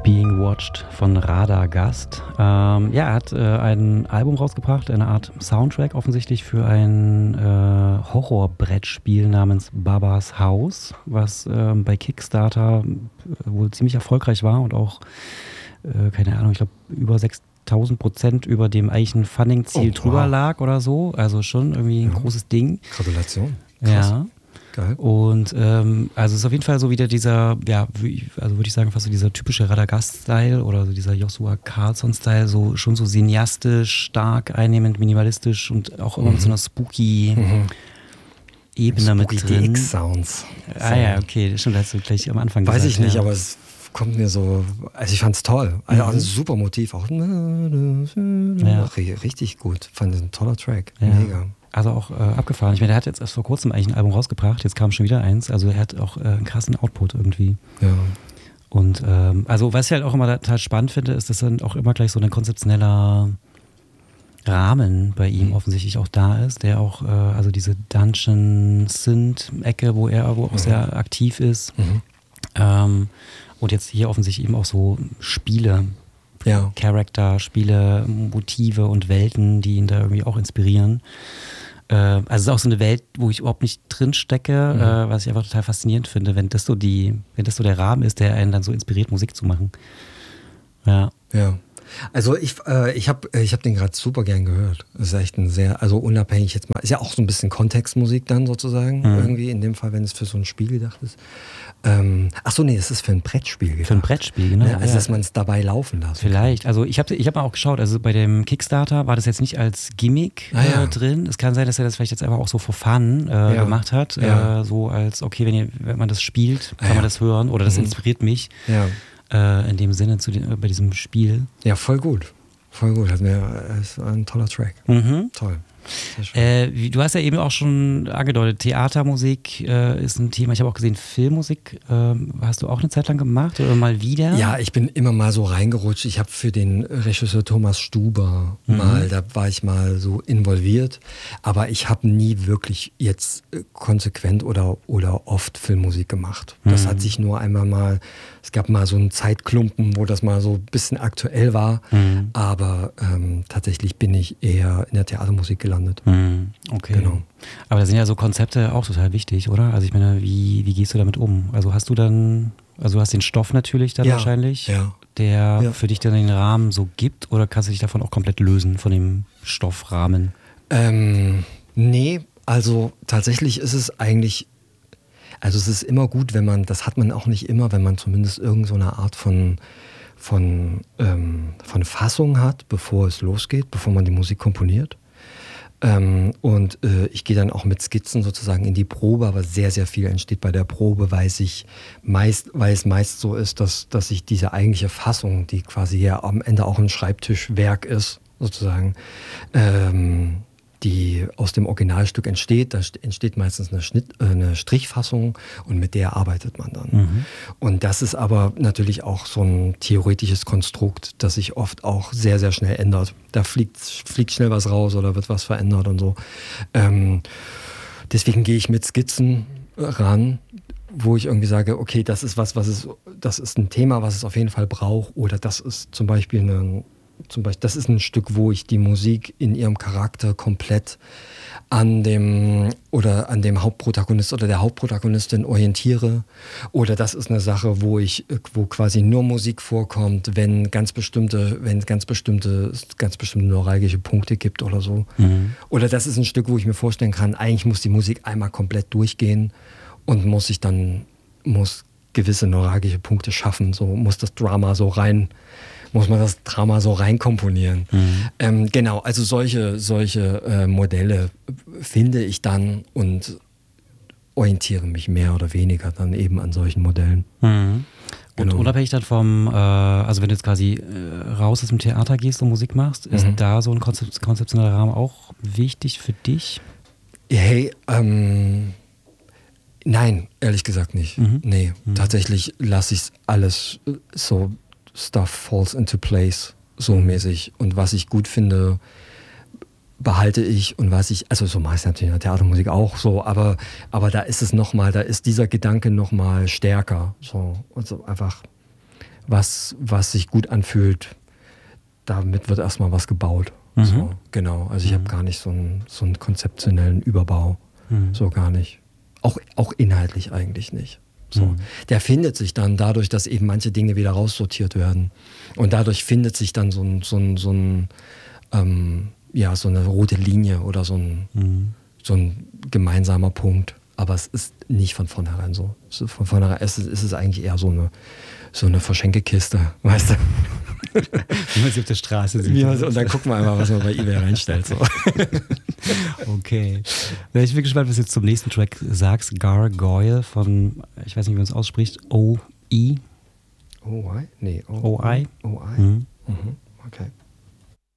Being Watched von Radagast. Er hat ein Album rausgebracht, eine Art Soundtrack offensichtlich für ein Horrorbrettspiel namens Babas Haus, was bei Kickstarter wohl ziemlich erfolgreich war und auch, keine Ahnung, ich glaube über 6.000% über dem eigentlichen Funding-Ziel drüber lag oder so. Also schon irgendwie ein großes Ding. Gratulation. Krass. Ja. Geil. Und also es ist auf jeden Fall so wieder dieser, ja, also würde ich sagen, fast so dieser typische Radagast-Style oder so dieser Joshua Carlson-Style, so schon so cineastisch, stark, einnehmend, minimalistisch und auch immer mit so einer spooky Ebene mit drin. DX-Sounds. Ja, okay, stimmt, hast du gleich am Anfang gesagt. Weiß ich nicht, aber es kommt mir so, also ich fand's toll. Also auch ein super Motiv, auch richtig gut. Fand es ein toller Track, mega. Also auch abgefahren. Ich meine, der hat jetzt erst vor kurzem eigentlich ein Album rausgebracht, jetzt kam schon wieder eins. Also er hat auch einen krassen Output irgendwie. Ja. Und also was ich halt auch immer total spannend finde, ist, dass dann auch immer gleich so ein konzeptioneller Rahmen bei ihm offensichtlich auch da ist, der auch, also diese Dungeon-Synth-Ecke, wo er auch sehr aktiv ist. Und jetzt hier offensichtlich eben auch so Spiele, Charakter-Spiele, Motive und Welten, die ihn da irgendwie auch inspirieren. Also es ist auch so eine Welt, wo ich überhaupt nicht drin stecke, was ich einfach total faszinierend finde, wenn das so der Rahmen ist, der einen dann so inspiriert, Musik zu machen. Ja. Ja. Also ich hab den gerade super gern gehört. Das ist echt ein sehr, also unabhängig jetzt mal, ist ja auch so ein bisschen Kontextmusik dann sozusagen, irgendwie in dem Fall, wenn es für so ein Spiel gedacht ist. Achso, nee, das ist für ein Brettspiel gedacht. Für ein Brettspiel, genau. Ja, also dass man es dabei laufen lässt. Vielleicht, also ich hab mal auch geschaut, also bei dem Kickstarter war das jetzt nicht als Gimmick drin. Es kann sein, dass er das vielleicht jetzt einfach auch so for fun gemacht hat, so als, okay, wenn man das spielt, kann man das hören oder das inspiriert mich. Ja. In dem Sinne bei diesem Spiel. Ja, voll gut. Voll gut. Das ist ein toller Track. Toll. Du hast ja eben auch schon angedeutet, Theatermusik ist ein Thema. Ich habe auch gesehen, Filmmusik hast du auch eine Zeit lang gemacht oder mal wieder? Ja, ich bin immer mal so reingerutscht. Ich habe für den Regisseur Thomas Stuber da war ich mal so involviert. Aber ich habe nie wirklich jetzt konsequent oder oft Filmmusik gemacht. Das hat sich nur einmal mal, es gab mal so einen Zeitklumpen, wo das mal so ein bisschen aktuell war. Aber tatsächlich bin ich eher in der Theatermusik gelandet. Okay. Genau. Aber da sind ja so Konzepte auch total wichtig, oder? Also ich meine, wie gehst du damit um? Also hast du den Stoff natürlich dann wahrscheinlich, der für dich dann den Rahmen so gibt, oder kannst du dich davon auch komplett lösen, von dem Stoffrahmen? Nee, also tatsächlich ist es eigentlich, also es ist immer gut, wenn man, das hat man auch nicht immer, wenn man zumindest irgend so eine Art von Fassung hat, bevor es losgeht, bevor man die Musik komponiert. Und ich gehe dann auch mit Skizzen sozusagen in die Probe, aber sehr, sehr viel entsteht bei der Probe, weil es meist so ist, dass ich diese eigentliche Fassung, die quasi ja am Ende auch ein Schreibtischwerk ist, sozusagen, die aus dem Originalstück entsteht. Da entsteht meistens eine Strichfassung und mit der arbeitet man dann. Und das ist aber natürlich auch so ein theoretisches Konstrukt, das sich oft auch sehr, sehr schnell ändert. Da fliegt schnell was raus oder wird was verändert und so. Deswegen gehe ich mit Skizzen ran, wo ich irgendwie sage, okay, das ist das ist ein Thema, was es auf jeden Fall braucht, oder das ist zum Beispiel das ist ein Stück, wo ich die Musik in ihrem Charakter komplett an dem Hauptprotagonist oder der Hauptprotagonistin orientiere. Oder das ist eine Sache, wo quasi nur Musik vorkommt, wenn ganz bestimmte neuralgische Punkte gibt oder so. Oder das ist ein Stück, wo ich mir vorstellen kann, eigentlich muss die Musik einmal komplett durchgehen und muss gewisse neuralgische Punkte schaffen. So muss man das Drama so reinkomponieren. Genau, also solche Modelle finde ich dann und orientiere mich mehr oder weniger dann eben an solchen Modellen. Und unabhängig dann also wenn du jetzt quasi raus aus dem Theater gehst und Musik machst, ist da so ein konzeptioneller Rahmen auch wichtig für dich? Hey, nein, ehrlich gesagt nicht. Nee, tatsächlich lasse ich alles so, Stuff falls into place, so mäßig. Und was ich gut finde, behalte ich, und also so mache ich es natürlich in der Theatermusik auch so, aber da ist es nochmal, da ist dieser Gedanke nochmal stärker. So, und so einfach was sich gut anfühlt, damit wird erstmal was gebaut. So, genau. Also ich habe gar nicht so einen konzeptionellen Überbau. So gar nicht. Auch inhaltlich eigentlich nicht. So. Der findet sich dann dadurch, dass eben manche Dinge wieder raussortiert werden. Und dadurch findet sich dann so eine rote Linie oder so ein gemeinsamer Punkt. Aber es ist nicht von vornherein so. Von vornherein ist es eigentlich eher so eine Verschenkekiste, weißt du? Wie man sie auf der Straße sieht. Und dann gucken wir einmal, was man bei eBay reinstellt. So. Okay. Ich bin gespannt, was du jetzt zum nächsten Track sagst. Gargoyle von, ich weiß nicht, wie man es ausspricht, O-I. O-I? Nee. O-I. O-I. Okay.